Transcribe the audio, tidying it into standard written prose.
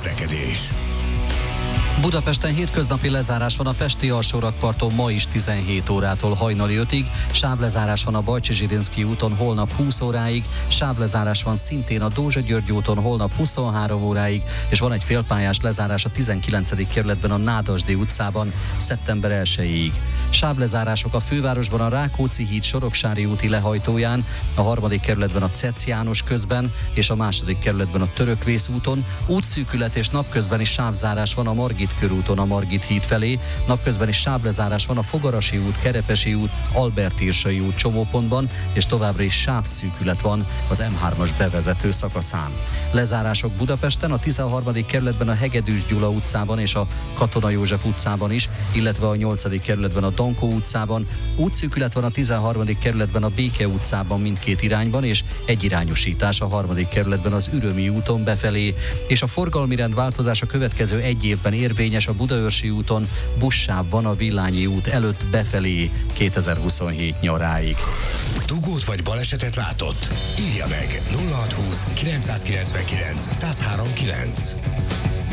közlekedés. Budapesten hétköznapi lezárás van a pesti alsórakparton ma is 17 órától hajnali 5-ig, sávlezárás van a Bajcsy-Zsirinszky úton holnap 20 óráig, sávlezárás van szintén a Dózsa-György úton holnap 23 óráig, és van egy félpályás lezárás a 19. kerületben a Nádasdy utcában szeptember 1-ig. Sávlezárások a fővárosban a Rákóczi híd Soroksári úti lehajtóján, a 3. kerületben a Cec János közben és a 2. kerületben a Törökvész úton, útszűkület és napközbeni sávzárás van a Margit körúton a Margit híd felé, napközbeni sávlezárás van a Fogarasi út, Kerepesi út, Albert Irsai út csomópontban, és továbbra is sávszűkület van az M3-as bevezető szakaszán. Lezárások Budapesten, a 13. kerületben a Hegedűs Gyula utcában és a Katona József utcában is, illetve a 8. kerületben a Dankó utcában. Útszűkület van a 13. kerületben a Béke utcában mindkét irányban, és egyirányosítás a 3. kerületben az Ürömi úton befelé, és a forgalmi rendváltozás a következő egy évben érvényes. A Budaörsi úton buszsáv van a Villányi út előtt befelé 2027 nyaráig. Dugót vagy balesetet látott? Írja meg 0620 999 1039.